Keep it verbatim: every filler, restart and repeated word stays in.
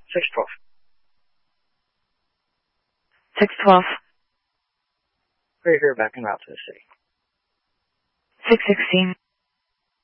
six twelve. six twelve. We're here back en route to the city. six sixteen.